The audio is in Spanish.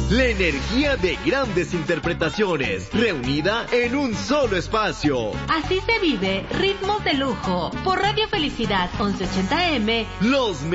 La energía de grandes interpretaciones, reunida en un solo espacio. Así se vive Ritmos de Lujo, por Radio Felicidad 1180M. Los